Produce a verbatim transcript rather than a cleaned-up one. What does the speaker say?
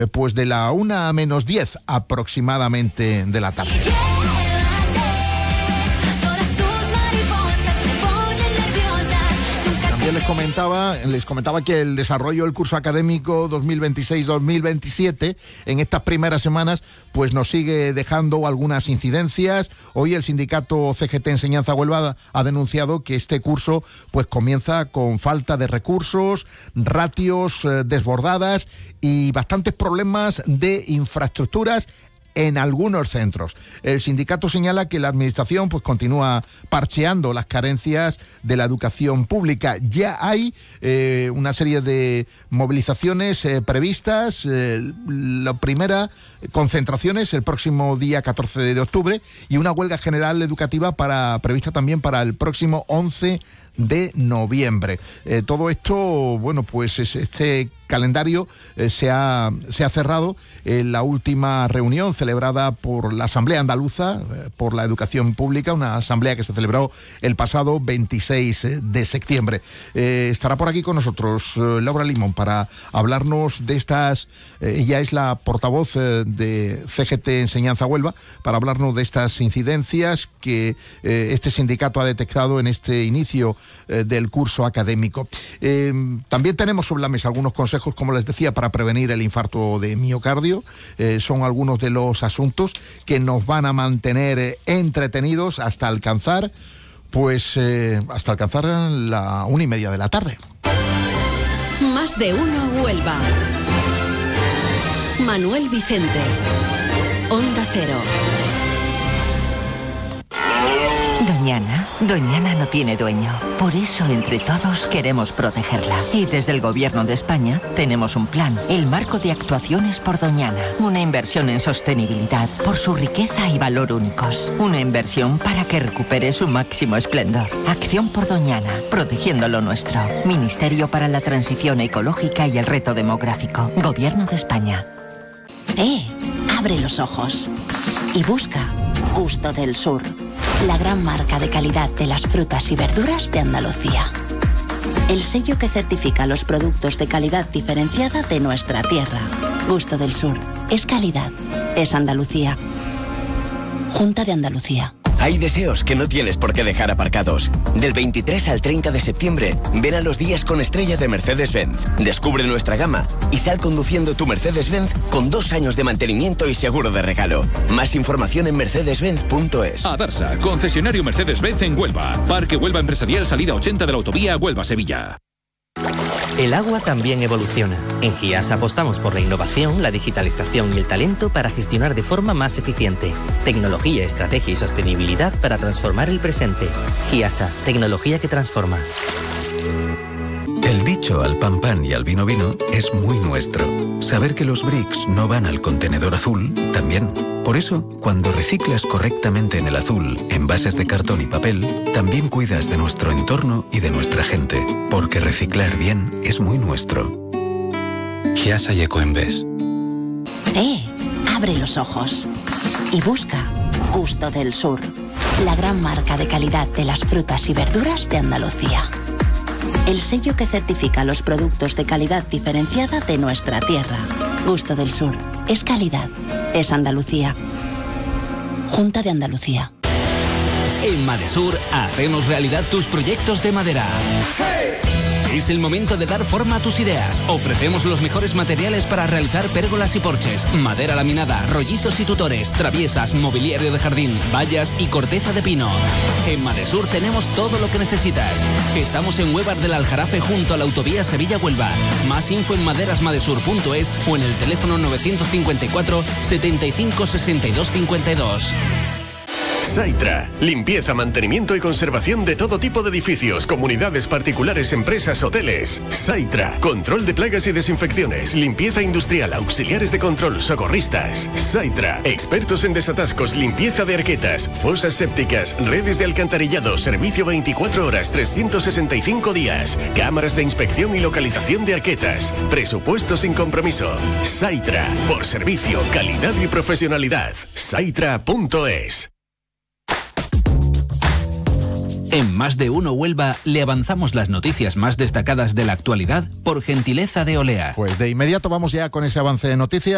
pues de la una a menos diez aproximadamente de la tarde. También les comentaba, les comentaba que el desarrollo del curso académico dos mil veintiséis dos mil veintisiete en estas primeras semanas pues nos sigue dejando algunas incidencias. Hoy el sindicato C G T Enseñanza Huelva ha denunciado que este curso pues comienza con falta de recursos, ratios eh, desbordadas y bastantes problemas de infraestructuras en algunos centros. El sindicato señala que la administración pues continúa parcheando las carencias de la educación pública. Ya hay eh, una serie de movilizaciones eh, previstas. Eh, la primera concentración es el próximo día catorce de octubre y una huelga general educativa para prevista también para el próximo once de noviembre. Eh, todo esto, bueno, pues es, este calendario eh, se, ha, se ha cerrado en la última reunión celebrada por la Asamblea Andaluza eh, por la Educación Pública, una asamblea que se celebró el pasado veintiséis de septiembre. Eh, estará por aquí con nosotros eh, Laura Limón para hablarnos de estas, eh, ella es la portavoz eh, de C G T Enseñanza Huelva, para hablarnos de estas incidencias que eh, este sindicato ha detectado en este inicio eh, del curso académico. Eh, también tenemos sobre la mesa algunos consejos, como les decía, para prevenir el infarto de miocardio. Eh, son algunos de los asuntos que nos van a mantener eh, entretenidos hasta alcanzar, pues, eh, hasta alcanzar la una y media de la tarde. Más de uno Huelva. Manuel Vicente, Onda Cero. Doñana, Doñana no tiene dueño. Por eso entre todos queremos protegerla. Y desde el Gobierno de España tenemos un plan, el Marco de Actuaciones por Doñana. Una inversión en sostenibilidad por su riqueza y valor únicos. Una inversión para que recupere su máximo esplendor. Acción por Doñana, protegiendo lo nuestro. Ministerio para la Transición Ecológica y el Reto Demográfico. Gobierno de España. ¡Eh! Abre los ojos y busca Gusto del Sur, la gran marca de calidad de las frutas y verduras de Andalucía. El sello que certifica los productos de calidad diferenciada de nuestra tierra. Gusto del Sur. Es calidad. Es Andalucía. Junta de Andalucía. Hay deseos que no tienes por qué dejar aparcados. Del veintitrés al treinta de septiembre, ven a los días con estrella de Mercedes-Benz. Descubre nuestra gama y sal conduciendo tu Mercedes-Benz con dos años de mantenimiento y seguro de regalo. Más información en mercedes benz punto es. Adarsa, concesionario Mercedes-Benz en Huelva. Parque Huelva Empresarial, salida ochenta de la autovía Huelva-Sevilla. El agua también evoluciona. En GIAS apostamos por la innovación, la digitalización y el talento para gestionar de forma más eficiente. Tecnología, estrategia y sostenibilidad para transformar el presente. GIASA, tecnología que transforma. El dicho al pan pan y al vino vino es muy nuestro. Saber que los bricks no van al contenedor azul, también. Por eso, cuando reciclas correctamente en el azul, envases de cartón y papel, también cuidas de nuestro entorno y de nuestra gente. Porque reciclar bien es muy nuestro. GIASA y Ecoembes. ¡Eh! Abre los ojos y busca Gusto del Sur, la gran marca de calidad de las frutas y verduras de Andalucía. El sello que certifica los productos de calidad diferenciada de nuestra tierra. Gusto del Sur. Es calidad. Es Andalucía. Junta de Andalucía. En Madesur hacemos realidad tus proyectos de madera. Es el momento de dar forma a tus ideas. Ofrecemos los mejores materiales para realizar pérgolas y porches, madera laminada, rollizos y tutores, traviesas, mobiliario de jardín, vallas y corteza de pino. En Madesur tenemos todo lo que necesitas. Estamos en Huevar del Aljarafe junto a la autovía Sevilla-Huelva. Más info en maderasmadesur punto es o en el teléfono novecientos cincuenta y cuatro, setenta y cinco, sesenta y dos cincuenta y dos. Saitra, limpieza, mantenimiento y conservación de todo tipo de edificios, comunidades particulares, empresas, hoteles. Saitra, control de plagas y desinfecciones, limpieza industrial, auxiliares de control, socorristas. Saitra, expertos en desatascos, limpieza de arquetas, fosas sépticas, redes de alcantarillado, servicio veinticuatro horas, trescientos sesenta y cinco días, cámaras de inspección y localización de arquetas, presupuesto sin compromiso. Saitra, por servicio, calidad y profesionalidad. Saitra punto es. En Más de Uno Huelva le avanzamos las noticias más destacadas de la actualidad por gentileza de Olea. Pues de inmediato vamos ya con ese avance de noticias.